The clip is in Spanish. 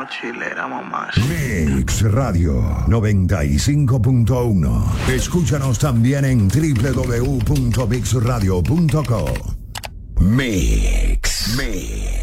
chilera, mamá. Mix Radio 95.1. Escúchanos también en www.mixradio.co. Mix.